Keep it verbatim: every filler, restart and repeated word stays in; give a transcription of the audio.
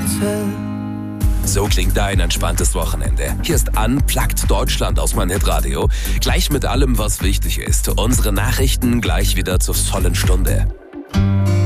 Hotel. So klingt dein entspanntes Wochenende. Hier ist Unplugged Deutschland aus mein Hitradio. Gleich mit allem, was wichtig ist. Unsere Nachrichten gleich wieder zur vollen Stunde.